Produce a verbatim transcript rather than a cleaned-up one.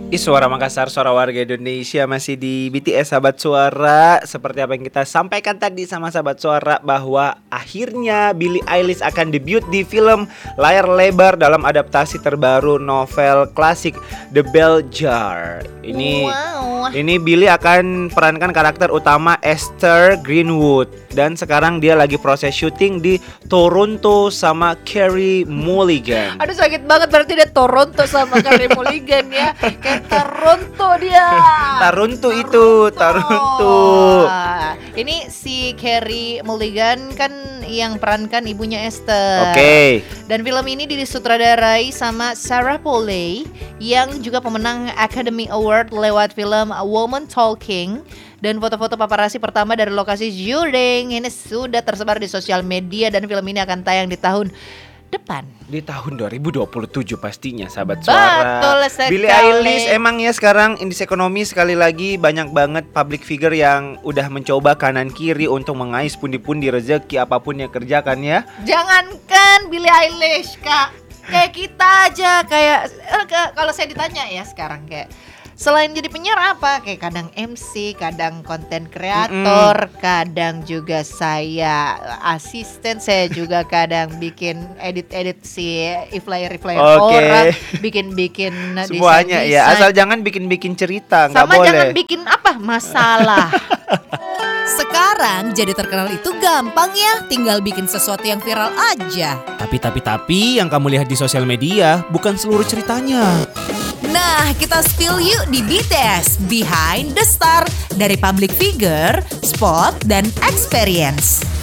Ih, Suara Makassar, suara warga Indonesia, masih di B T S Sahabat Suara. Seperti apa yang kita sampaikan tadi sama Sahabat Suara, bahwa akhirnya Billie Eilish akan debut di film layar lebar dalam adaptasi terbaru novel klasik The Bell Jar. Ini Wow. ini Billie akan perankan karakter utama Esther Greenwood, dan sekarang dia lagi proses syuting di Toronto sama Carey Mulligan. Aduh, sakit banget berarti dia Toronto sama Carey Mulligan ya. Kayak Toronto dia. Toronto itu, Toronto. Wah, ini si Carey Mulligan kan yang perankan ibunya Esther. Oke. Dan film ini disutradarai sama Sarah Polley yang juga pemenang Academy Award lewat film A Woman Talking. Dan foto-foto paparazzi pertama dari lokasi syuting ini sudah tersebar di sosial media, dan film ini akan tayang di tahun depan. Di tahun dua ribu dua puluh tujuh pastinya, Sahabat Betul Suara. sekali. Billie Eilish emang ya sekarang indie ekonomi sekali lagi banyak banget public figure yang udah mencoba kanan kiri untuk mengais pundi-pundi rezeki apapun yang kerjakan ya. Jangankan Billie Eilish, Kak, kayak kita aja, kayak eh, ke- kalau saya ditanya ya sekarang, kayak selain jadi penyiar apa? Kayak kadang M C, kadang konten kreator, kadang juga saya asisten, saya juga kadang bikin edit-edit si flyer-flyer Oke. orang, bikin-bikin Semuanya ya, desain-desain. asal jangan bikin-bikin cerita, nggak Sama boleh. jangan bikin apa? Masalah. Sekarang jadi terkenal itu gampang ya, tinggal bikin sesuatu yang viral aja. Tapi tapi tapi yang kamu lihat di sosial media bukan seluruh ceritanya. Nah, kita spill yuk di B T S Behind the Star, dari public figure, spot, dan experience.